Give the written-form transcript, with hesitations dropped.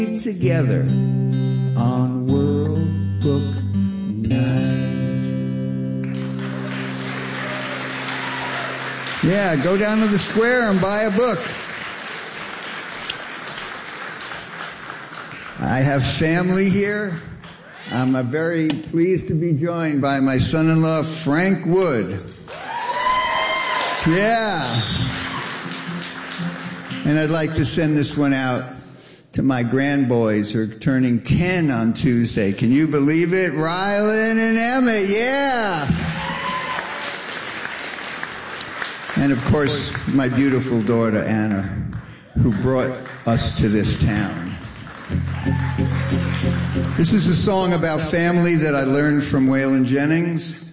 together on World Book Night. Yeah, go down to the square and buy a book. I have family here. I'm very pleased to be joined by my son-in-law, Frank Wood. Yeah. And I'd like to send this one out to my grandboys who are turning 10 on Tuesday. Can you believe it? Rylan and Emmett, yeah. And of course, my beautiful daughter, Anna, who brought us to this town. This is a song about family that I learned from Waylon Jennings.